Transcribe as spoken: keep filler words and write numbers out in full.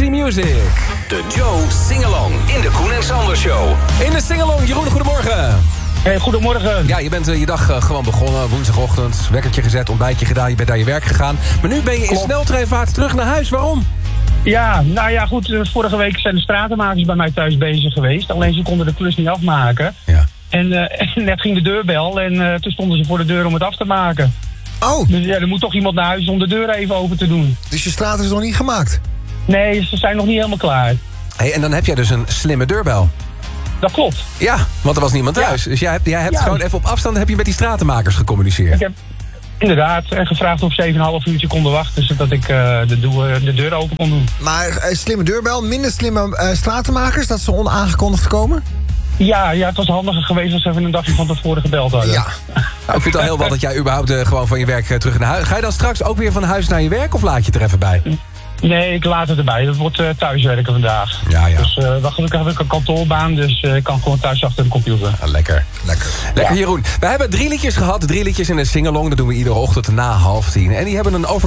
Country Music. De Joe Singalong in de Koen en Sander Show. In de Singalong, Jeroen, goedemorgen. Hey, goedemorgen. Ja, je bent uh, je dag uh, gewoon begonnen, woensdagochtend. Wekkertje gezet, ontbijtje gedaan, je bent naar je werk gegaan. Maar nu ben je in Klopt. sneltreinvaart terug naar huis. Waarom? Ja, nou ja, goed. Vorige week zijn de stratenmakers bij mij thuis bezig geweest. Alleen ze konden de klus niet afmaken. Ja. En, uh, en net ging de deurbel en uh, toen stonden ze voor de deur om het af te maken. Oh, Dus ja, er moet toch iemand naar huis om de deur even open te doen. dus je straat is nog niet gemaakt? Nee, ze zijn nog niet helemaal klaar. Hey, en dan heb jij dus een slimme deurbel. Dat klopt. Ja, want er was niemand Ja. thuis. Dus jij hebt, jij hebt Ja. gewoon even op afstand heb je met die stratenmakers gecommuniceerd. Ik heb inderdaad en gevraagd of ze even een half uurtje konden wachten, zodat ik uh, de, do- de deur open kon doen. Maar uh, slimme deurbel, minder slimme uh, stratenmakers, dat ze onaangekondigd komen? Ja, ja, het was handiger geweest als ze even een dagje van tevoren gebeld hadden. Ja. Nou, ik vind het al heel wat dat jij überhaupt uh, gewoon van je werk uh, terug naar huis... Ga je dan straks ook weer van huis naar je werk of laat je het er even bij? Nee, ik laat het erbij. Dat wordt uh, thuiswerken vandaag. Ja, ja. Dus uh, wel gelukkig heb ik een kantoorbaan, dus uh, ik kan gewoon thuis achter de computer. Ah, lekker. Lekker. Lekker, Ja. Jeroen. We hebben drie liedjes gehad. Drie liedjes in de singalong. Dat doen we iedere ochtend na half tien. En die hebben een over